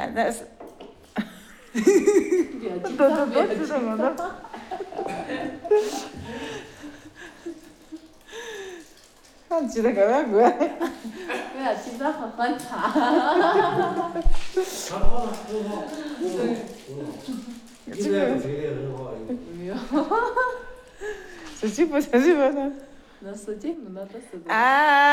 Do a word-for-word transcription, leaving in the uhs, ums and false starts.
那是。 别紧张，别紧张。 俺记得个边个。 不要紧张，喝喝茶。 茶好了，很好，很好，很好。你这个吹得很好。 没有。 自己不自己不。 那是节目那都是。 啊。